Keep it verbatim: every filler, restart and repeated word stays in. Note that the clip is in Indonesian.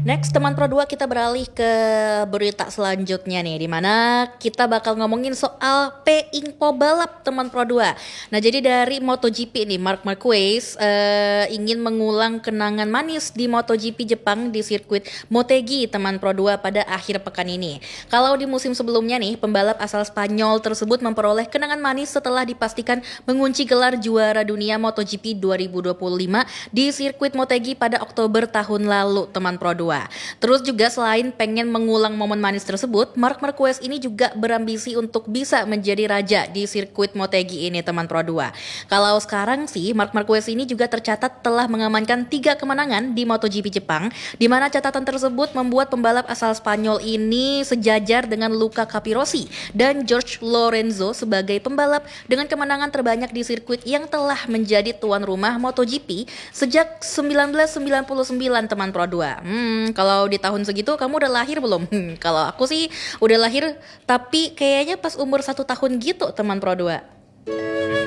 Next, teman Pro dua, kita beralih ke berita selanjutnya nih, di mana kita bakal ngomongin soal paying pebalap teman Pro dua. Nah, jadi dari MotoGP nih, Marc Marquez eh, ingin mengulang kenangan manis di MotoGP Jepang di sirkuit Motegi teman Pro dua pada akhir pekan ini. Kalau di musim sebelumnya nih, pembalap asal Spanyol tersebut memperoleh kenangan manis setelah dipastikan mengunci gelar juara dunia MotoGP dua ribu dua puluh lima di sirkuit Motegi pada Oktober tahun lalu teman Pro dua. Terus juga selain pengen mengulang momen manis tersebut, Marc Marquez ini juga berambisi untuk bisa menjadi raja di sirkuit Motegi ini teman Pro dua. Kalau sekarang sih, Marc Marquez ini juga tercatat telah mengamankan tiga kemenangan di MotoGP Jepang, di mana catatan tersebut membuat pembalap asal Spanyol ini sejajar dengan Luca Capirossi dan Jorge Lorenzo sebagai pembalap dengan kemenangan terbanyak di sirkuit yang telah menjadi tuan rumah MotoGP sejak seribu sembilan ratus sembilan puluh sembilan teman Pro dua. Hmm, kalau di tahun segitu kamu udah lahir belum? Hmm, kalau aku sih udah lahir, tapi kayaknya pas umur satu tahun gitu teman Pro dua.